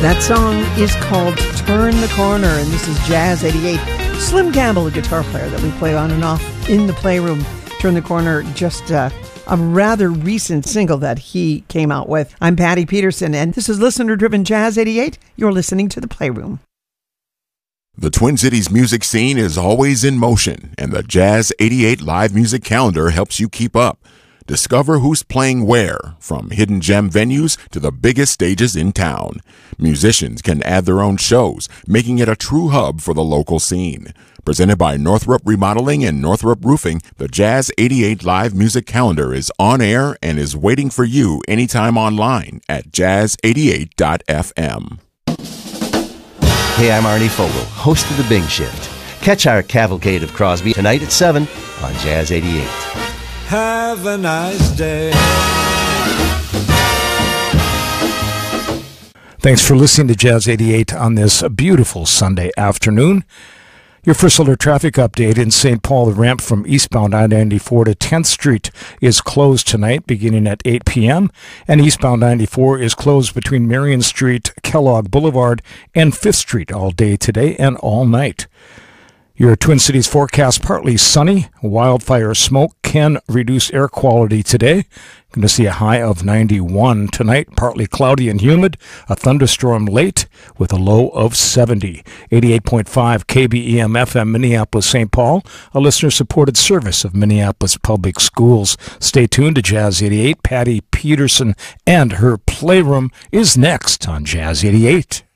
That song is called Turn the Corner, and this is Jazz 88. Slim Campbell, a guitar player that we play on and off in the Playroom. Turn the Corner, just a rather recent single that he came out with. I'm Patty Peterson, and this is listener-driven Jazz 88. You're listening to the Playroom. The Twin Cities music scene is always in motion, and the Jazz 88 live music calendar helps you keep up. Discover who's playing where, from hidden gem venues to the biggest stages in town. Musicians can add their own shows, making it a true hub for the local scene. Presented by Northrop Remodeling and Northrop Roofing, the Jazz 88 live music calendar is on air and is waiting for you anytime online at jazz88.fm. Hey, I'm Arnie Fogel, host of The Bing Shift. Catch our cavalcade of Crosby tonight at 7 on Jazz 88. Have a nice day. Thanks for listening to Jazz 88 on this beautiful Sunday afternoon. Your first alert traffic update in St. Paul. The ramp from eastbound I-94 to 10th Street is closed tonight beginning at 8 p.m. And eastbound 94 is closed between Marion Street, Kellogg Boulevard, and 5th Street all day today and all night. Your Twin Cities forecast: partly sunny. Wildfire smoke can reduce air quality today. Going to see a high of 91 tonight. Partly cloudy and humid. A thunderstorm late with a low of 70. 88.5 KBEM FM Minneapolis St. Paul, a listener-supported service of Minneapolis Public Schools. Stay tuned to Jazz 88. Patty Peterson and her Playroom is next on Jazz 88.